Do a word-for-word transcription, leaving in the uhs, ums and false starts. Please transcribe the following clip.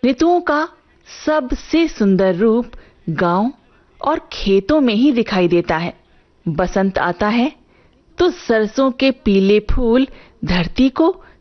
ऋतुओं का सबसे सुंदर रूप गांव और खेतों में ही दिखाई देता है। बसंत आता है तो सरसों के पीले फूल धरती को